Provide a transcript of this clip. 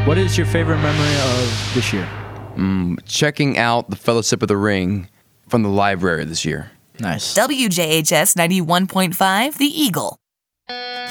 What is your favorite memory of this year? Checking out the Fellowship of the Ring from the library this year. Nice. WJHS 91.5, The Eagle.